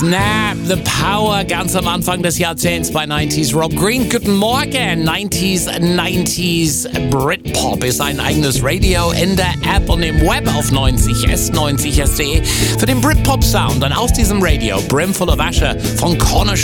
Snap the Power, ganz am Anfang des Jahrzehnts bei 90s Rob Green. Guten Morgen. 90s Britpop ist ein eigenes Radio in der App und im Web auf 90s.de für den Britpop Sound. Und aus diesem Radio, Brimful of Asher von Corner